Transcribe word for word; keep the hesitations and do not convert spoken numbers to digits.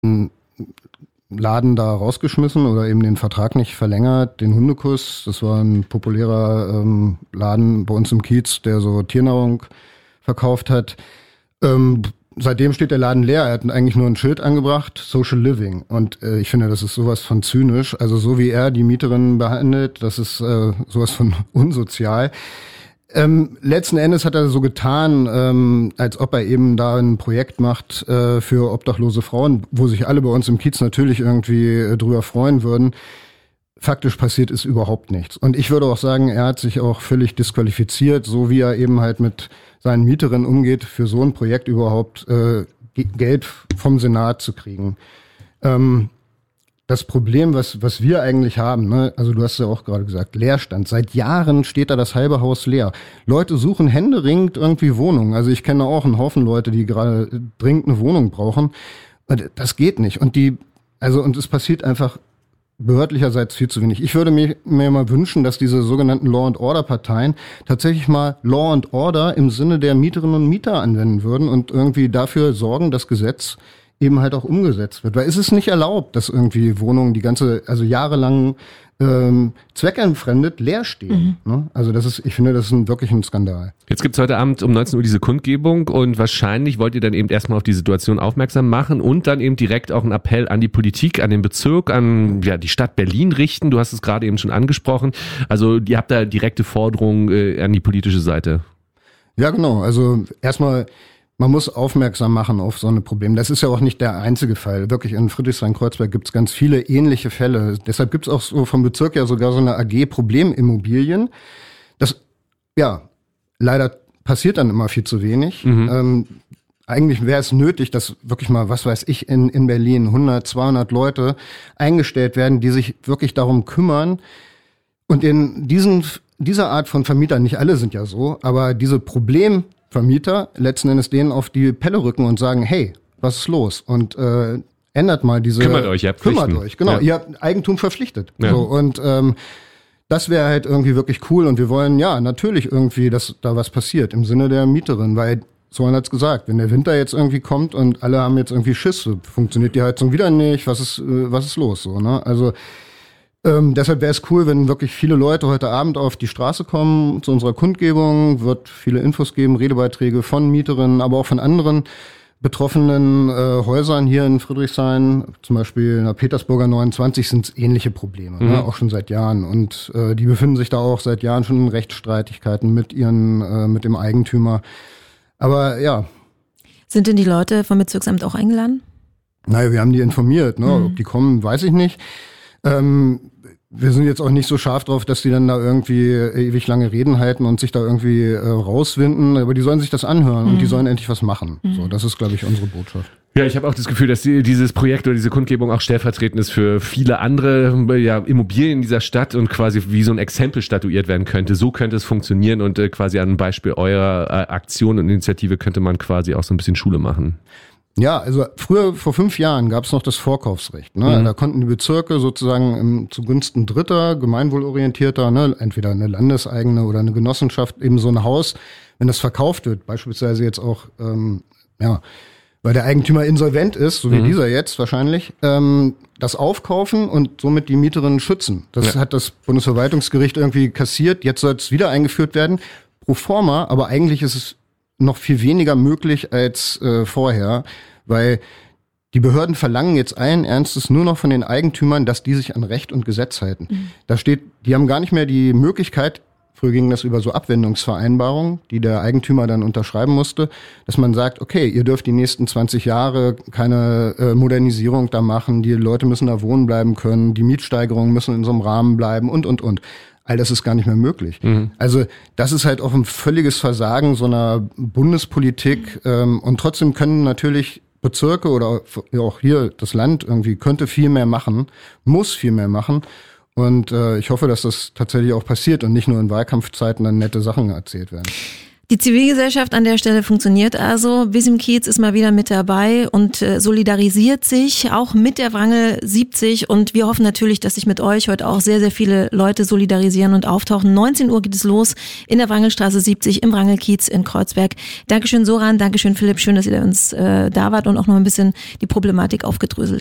Laden da rausgeschmissen oder eben den Vertrag nicht verlängert, den Hundekuss. Das war ein populärer ähm, Laden bei uns im Kiez, der so Tiernahrung verkauft hat. Ähm, seitdem steht der Laden leer. Er hat eigentlich nur ein Schild angebracht, Social Living. Und äh, ich finde, das ist sowas von zynisch. Also so wie er die Mieterinnen behandelt, das ist äh, sowas von unsozial. Ähm, letzten Endes hat er so getan, ähm, als ob er eben da ein Projekt macht äh, für obdachlose Frauen, wo sich alle bei uns im Kiez natürlich irgendwie äh, drüber freuen würden. Faktisch passiert ist überhaupt nichts. Und ich würde auch sagen, er hat sich auch völlig disqualifiziert, so wie er eben halt mit seinen Mieterinnen umgeht, für so ein Projekt überhaupt äh, Geld vom Senat zu kriegen. Ähm, Das Problem, was was wir eigentlich haben, ne, also du hast ja auch gerade gesagt, Leerstand. Seit Jahren steht da das halbe Haus leer. Leute suchen händeringend irgendwie Wohnungen. Also ich kenne auch einen Haufen Leute, die gerade dringend eine Wohnung brauchen. Das geht nicht. Und die, also und es passiert einfach behördlicherseits viel zu wenig. Ich würde mir, mir mal wünschen, dass diese sogenannten Law-and-Order-Parteien tatsächlich mal Law and Order im Sinne der Mieterinnen und Mieter anwenden würden und irgendwie dafür sorgen, dass Gesetz eben halt auch umgesetzt wird. Weil es ist nicht erlaubt, dass irgendwie Wohnungen die ganze, also jahrelang ähm, zweckentfremdet leer stehen. Mhm. Ne? Also das ist, ich finde, das ist ein, wirklich ein Skandal. Jetzt gibt's heute Abend um neunzehn Uhr diese Kundgebung und wahrscheinlich wollt ihr dann eben erstmal auf die Situation aufmerksam machen und dann eben direkt auch einen Appell an die Politik, an den Bezirk, an ja die Stadt Berlin richten. Du hast es gerade eben schon angesprochen. Also ihr habt da direkte Forderungen äh, an die politische Seite. Ja, genau. Also erstmal, man muss aufmerksam machen auf so eine Probleme. Das ist ja auch nicht der einzige Fall. Wirklich in Friedrichshain-Kreuzberg gibt es ganz viele ähnliche Fälle. Deshalb gibt es auch so vom Bezirk ja sogar so eine A G Problemimmobilien. Das, ja, leider passiert dann immer viel zu wenig. Mhm. Ähm, eigentlich wäre es nötig, dass wirklich mal, was weiß ich, in, in Berlin hundert, zweihundert Leute eingestellt werden, die sich wirklich darum kümmern. Und in diesen, dieser Art von Vermietern, nicht alle sind ja so, aber diese Problem Vermieter letzten Endes denen auf die Pelle rücken und sagen, hey, was ist los? Und äh, ändert mal diese... Kümmert euch, ihr habt Kümmert Pflichten. euch, genau. Ja. Ihr habt Eigentum verpflichtet. Ja. So, und ähm, das wäre halt irgendwie wirklich cool. Und wir wollen, ja, natürlich irgendwie, dass da was passiert im Sinne der Mieterin. Weil, so hat's gesagt, wenn der Winter jetzt irgendwie kommt und alle haben jetzt irgendwie Schiss, funktioniert die Heizung wieder nicht, was ist, äh, was ist los? So, ne? Also Ähm, deshalb wäre es cool, wenn wirklich viele Leute heute Abend auf die Straße kommen zu unserer Kundgebung, wird viele Infos geben, Redebeiträge von Mieterinnen, aber auch von anderen betroffenen äh, Häusern hier in Friedrichshain, zum Beispiel in der Petersburger neunundzwanzig, sind es ähnliche Probleme, mhm. ne, auch schon seit Jahren. Und äh, die befinden sich da auch seit Jahren schon in Rechtsstreitigkeiten mit ihren, äh, mit dem Eigentümer. Aber ja. Sind denn die Leute vom Bezirksamt auch eingeladen? Naja, wir haben die informiert, ne? Mhm. Ob die kommen, weiß ich nicht. Ähm, wir sind jetzt auch nicht so scharf drauf, dass die dann da irgendwie ewig lange Reden halten und sich da irgendwie äh, rauswinden, aber die sollen sich das anhören mhm. und die sollen endlich was machen. Mhm. So, das ist, glaube ich, unsere Botschaft. Ja, ich habe auch das Gefühl, dass die, dieses Projekt oder diese Kundgebung auch stellvertretend ist für viele andere ja, Immobilien in dieser Stadt und quasi wie so ein Exempel statuiert werden könnte. So könnte es funktionieren und äh, quasi an einem Beispiel eurer äh, Aktion und Initiative könnte man quasi auch so ein bisschen Schule machen. Ja, also früher, vor fünf Jahren gab es noch das Vorkaufsrecht. Ne? Mhm. Da konnten die Bezirke sozusagen im, zugunsten Dritter, gemeinwohlorientierter, ne, entweder eine landeseigene oder eine Genossenschaft, eben so ein Haus, wenn das verkauft wird, beispielsweise jetzt auch, ähm, ja, weil der Eigentümer insolvent ist, so wie mhm. dieser jetzt wahrscheinlich, ähm, das aufkaufen und somit die Mieterinnen schützen. Das ja. hat das Bundesverwaltungsgericht irgendwie kassiert. Jetzt soll es wieder eingeführt werden, pro forma, aber eigentlich ist es noch viel weniger möglich als äh, vorher, weil die Behörden verlangen jetzt allen Ernstes nur noch von den Eigentümern, dass die sich an Recht und Gesetz halten. Mhm. Da steht, die haben gar nicht mehr die Möglichkeit, früher ging das über so Abwendungsvereinbarungen, die der Eigentümer dann unterschreiben musste, dass man sagt, okay, ihr dürft die nächsten zwanzig Jahre keine äh, Modernisierung da machen, die Leute müssen da wohnen bleiben können, die Mietsteigerungen müssen in so einem Rahmen bleiben und, und, und. All das ist gar nicht mehr möglich. Mhm. Also das ist halt auch ein völliges Versagen so einer Bundespolitik. Ähm, und trotzdem können natürlich Bezirke oder auch hier das Land irgendwie könnte viel mehr machen, muss viel mehr machen. Und äh, ich hoffe, dass das tatsächlich auch passiert und nicht nur in Wahlkampfzeiten dann nette Sachen erzählt werden. Die Zivilgesellschaft an der Stelle funktioniert also. Wisim Kiez ist mal wieder mit dabei und äh, solidarisiert sich auch mit der Wrangel siebzig. Und wir hoffen natürlich, dass sich mit euch heute auch sehr, sehr viele Leute solidarisieren und auftauchen. neunzehn Uhr geht es los in der Wrangelstraße siebzig im Wrangelkiez in Kreuzberg. Dankeschön Soran, Dankeschön Philipp, schön, dass ihr uns äh, da wart und auch noch ein bisschen die Problematik aufgedröselt.